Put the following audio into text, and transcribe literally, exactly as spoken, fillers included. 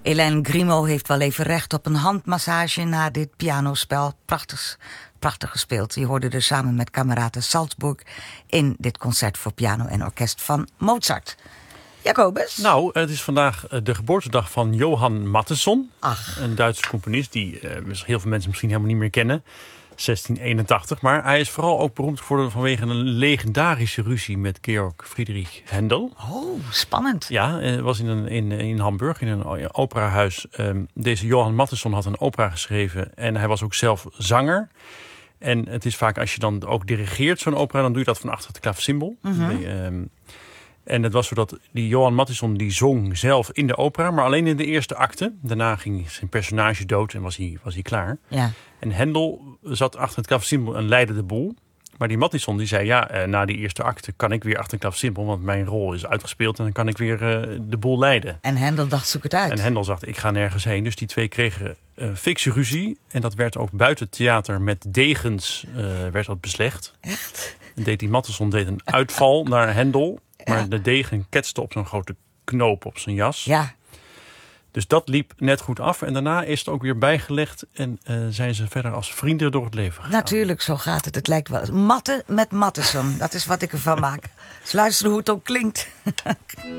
Hélène Grimaud heeft wel even recht op een handmassage na dit pianospel. Prachtig, prachtig gespeeld. Je hoorde er samen met kameraden Salzburg in dit concert voor piano en orkest van Mozart. Jacobus? Nou, het is vandaag de geboortedag van Johann Mattheson. Ach. Een Duitse componist die uh, heel veel mensen misschien helemaal niet meer kennen. zestien eenentachtig. Maar hij is vooral ook beroemd geworden vanwege een legendarische ruzie met Georg Friedrich Händel. Oh, spannend. Ja, het was in, een, in, in Hamburg, in een operahuis. Um, deze Johann Mattheson had een opera geschreven en hij was ook zelf zanger. En het is vaak, als je dan ook dirigeert zo'n opera, dan doe je dat van achter het klaversymbol. Mm-hmm. Um, En het was zo dat die Johann Mattheson die zong zelf in de opera, maar alleen in de eerste acte. Daarna ging zijn personage dood en was hij, was hij klaar. Ja. En Händel zat achter het klaversymbol en leidde de boel. Maar die Mattheson die zei, ja, eh, na die eerste acte kan ik weer achter het klaversymbol, want mijn rol is uitgespeeld en dan kan ik weer uh, de boel leiden. En Händel dacht, zoek het uit. En Händel dacht, ik ga nergens heen. Dus die twee kregen uh, fikse ruzie. En dat werd ook buiten het theater met degens uh, werd dat beslecht. Echt? En deed die Mattheson deed een uitval naar Händel. Maar ja. De degen ketste op zo'n grote knoop op zijn jas. Ja. Dus dat liep net goed af. En daarna is het ook weer bijgelegd. En uh, zijn ze verder als vrienden door het leven gegaan. Natuurlijk, zo gaat het. Het lijkt wel. Matte met Mattheson. Dat is wat ik ervan maak. Dus luister hoe het ook klinkt.